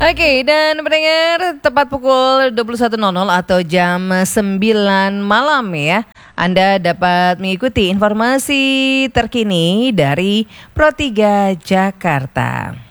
Oke, dan pendengar, tepat pukul 21.00 atau jam 9 malam ya, Anda dapat mengikuti informasi terkini dari Pro 3 Jakarta.